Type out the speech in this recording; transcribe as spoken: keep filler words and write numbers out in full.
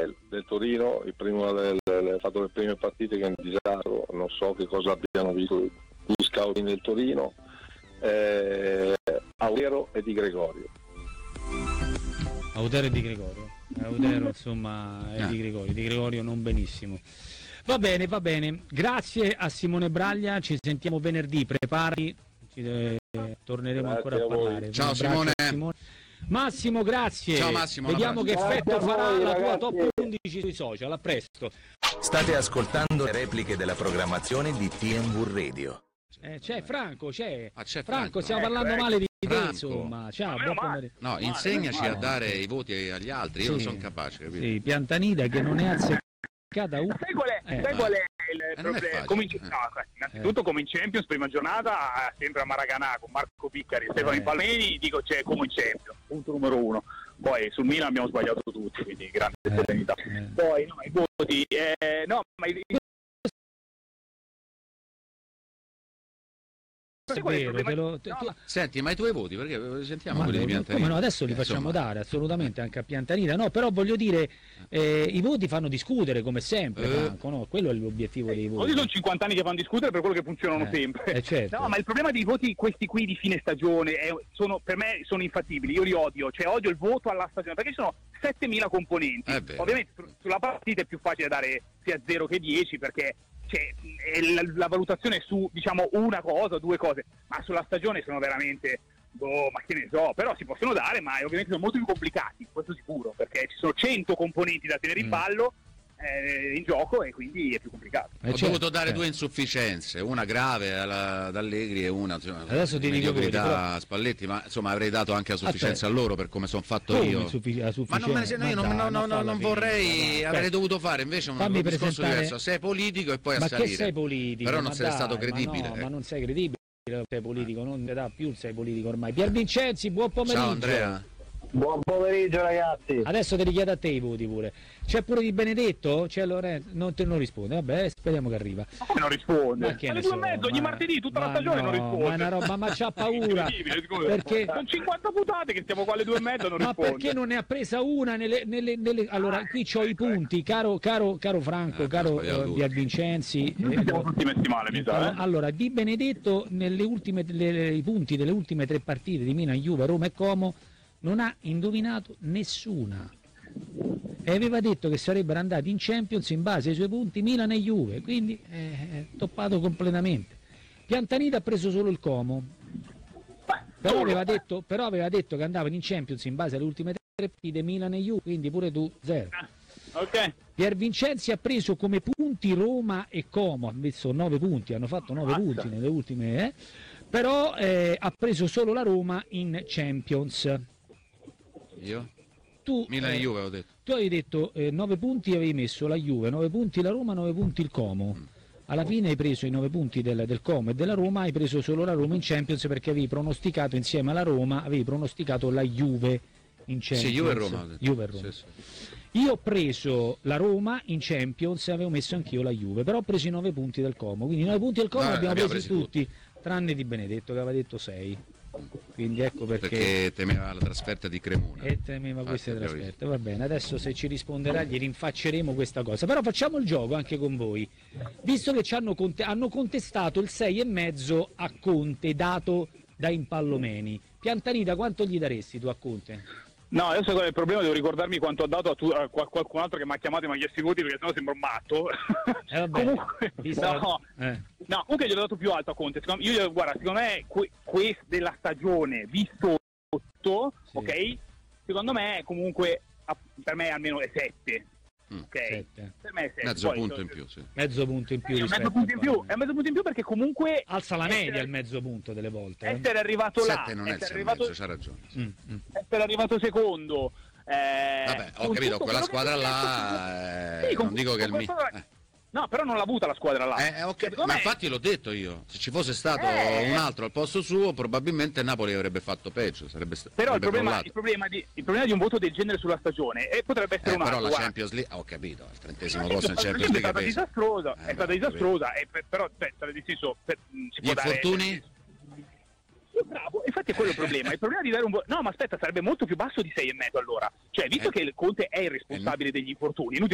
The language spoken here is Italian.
Michel del Torino, il primo del, del fatto le prime partite che è un disastro, non so che cosa abbiano visto gli scout del Torino, eh, Autero e Di Gregorio. Autero e Di Gregorio. Autero insomma e Di Gregorio, Di Gregorio non benissimo. Va bene, va bene. Grazie a Simone Braglia, ci sentiamo venerdì, preparati, ci, eh, torneremo Grazie ancora a, a parlare. Ciao Simone. Simone. Massimo, grazie. Ciao Massimo. Vediamo che Grazie effetto a voi, farà la tua ragazzi. top undici sui social. A presto. State ascoltando le repliche della programmazione di T M V Radio. Eh, c'è Franco, c'è. Ah, c'è Franco, Franco. stiamo Ecco, parlando ecco. male di te, Franco. insomma. Ciao, Ma buon meno male. pomeriggio. No, insegnaci a dare i voti agli altri, io non sono capace, capito? Sì, Piantanida che non è azzeccata una. Sai qual è, Eh, sai ma- qual è il non è problema? facile, Come in, eh. no, innanzitutto come in Champions, prima giornata, sempre a Maracanã con Marco Piccari e Stefano Eh. Impalmeni, dico c'è come in Champions, punto numero uno. Poi sul Milan abbiamo sbagliato tutti, quindi grande Eh, serenità. eh. Poi no, i voti, eh, no, ma i, È qual è il vero, problema? te lo, te- No, tu- ma- Senti, ma i tuoi voti, perché sentiamo ma quelli di no, Piantanida. come no, adesso li Eh, facciamo insomma. dare assolutamente anche a Piantanida, no, però voglio dire, eh, i voti fanno discutere come sempre, Eh. Franco, no? Quello è l'obiettivo dei I voti. voti sono cinquanta anni che fanno discutere per quello che funzionano Eh, sempre. eh, certo. No, ma il problema dei voti, questi qui di fine stagione, è- sono, per me sono infattibili. Io li odio, cioè odio il voto alla stagione perché ci sono settemila componenti. È vero. Ovviamente su- sulla partita è più facile dare sia zero che dieci perché cioè, è la, la valutazione è su diciamo una cosa, due cose, ma sulla stagione sono veramente. Boh, ma che ne so, però si possono dare, ma ovviamente sono molto più complicati, questo sicuro, perché ci sono cento componenti da tenere in Mm. ballo eh, in gioco e quindi è più complicato. Eh, Ho certo, dovuto dare eh. due insufficienze, una grave alla, ad Allegri e una insomma, Adesso ti dico mediocrità quelli, a Spalletti, ma insomma avrei dato anche la sufficienza Aspetta. a loro per come sono fatto Come io. suffici- a Ma non me ne sufficienza? no, io non, Ma dai, no, no, ma no, falla non finita, vorrei, dai. avrei Beh, dovuto fare invece un, fammi un discorso presentare- diverso. Sei politico e poi a ma salire. che sei politico? Però non Ma sei stato dai, credibile. Ma, no, eh. ma non sei credibile, sei politico, non ti dà più, sei politico ormai. Pier Vincenzi, buon pomeriggio. Ciao Andrea. Buon pomeriggio ragazzi. Adesso te li chiedo a te i voti pure. C'è pure Di Benedetto? C'è Lorenzo? Non te non risponde. Vabbè, speriamo che arriva. Ma come non risponde? Ma che Alle ne due so, e mezzo, ogni ma- martedì, tutta la ma stagione no, non risponde. ma è una roba, ma c'ha paura. Incredibile, scusa. Perché- Sono cinquanta puntate che stiamo qua alle due e mezza non Ma risponde. perché non ne ha presa una nelle, nelle, nelle... Allora, qui c'ho i punti, caro, caro, caro Franco, Eh, caro sbagliato eh, tutto. Pier Vincenzi. Noi siamo tutti messi male, mi sa. eh. Allora, Di Benedetto nelle ultime, le- i punti delle ultime tre partite di Milan, Juve, Roma e Como non ha indovinato nessuna. E aveva detto che sarebbero andati in Champions in base ai suoi punti Milan e Juve, quindi è toppato completamente. Piantanita ha preso solo il Como, però aveva detto, però aveva detto che andavano in Champions in base alle ultime tre partite Milan e Juve, quindi pure tu zero. Ok. Pier Vincenzi ha preso come punti Roma e Como, ha messo nove punti, hanno fatto nove Mazza. punti nelle ultime, eh? Però eh, ha preso solo la Roma in Champions. Io? Tu, Milan eh, e Juve ho detto. tu avevi detto eh, nove punti avevi messo la Juve, nove punti la Roma, nove punti il Como. Alla fine hai preso i nove punti del, del Como e della Roma, hai preso solo la Roma in Champions perché avevi pronosticato insieme alla Roma, avevi pronosticato la Juve in Champions. Sì, Juve e Roma. ho detto. Juve e Roma. Sì, sì. Io ho preso la Roma in Champions e avevo messo anch'io la Juve, però ho preso i nove punti del Como, quindi i nove punti del Como No, li abbiamo abbiamo presi, presi tutti, tranne Di Benedetto che aveva detto sei. Quindi ecco perché, Perché temeva la trasferta di Cremona. e temeva Infatti, queste abbiamo trasferte. Va bene, adesso se ci risponderà gli rinfacceremo questa cosa, però facciamo il gioco anche con voi, visto che ci hanno, conte- hanno contestato il sei e mezzo a Conte dato da Impallomeni. Piantanita, quanto gli daresti tu a Conte? No, adesso qual è il problema? Devo ricordarmi quanto ho dato a, tu- a qual- qualcun altro che mi ha chiamato e mi ha chiesto i voti perché sennò sembro un matto. Eh, vabbè, Comunque, visto- no, eh. no, comunque gli ho dato più alto a Conte. Secondo, io, glielo- guarda, secondo me que- questo della stagione visto sotto, Sì. ok? Secondo me comunque a- per me almeno è sette. Mm. Ok? Sette. Per me è sette. Mezzo Poi- punto in più, sì. Mezzo punto in più È un rispetto mezzo punto in a più, quando- è un mezzo punto in più perché comunque Alza la essere- media il mezzo punto delle volte. eh. essere arrivato là, Sette non è il essere sei e arrivato, mezzo, c'ha ragione. Mm, mm. essere arrivato secondo. Eh, Vabbè, ho con capito, tutto quella quello che squadra è là, successo- eh, Sì, con- non dico che con il mi... questa- eh. No, però non l'ha avuta la squadra là. Eh, ho capito, Secondo ma me- infatti l'ho detto io, se ci fosse stato Eh. un altro al posto suo probabilmente Napoli avrebbe fatto peggio, sarebbe, sta- Però il sarebbe problema, crollato. il, problema di, il problema di un voto del genere sulla stagione eh, potrebbe essere Eh, un però altro. la guarda. Champions League, ho capito, il trentesimo La posto in Champions è League stata è peso. disastrosa, Eh, è stata beh, ho disastrosa, e per- però cioè, nel senso per, si Gli può dare- infortuni? Bravo, infatti è quello il problema. Il problema di dare un vo- no, ma aspetta, sarebbe molto più basso di sei e mezzo allora. Cioè, visto Eh. che il Conte è il responsabile degli infortuni, inutile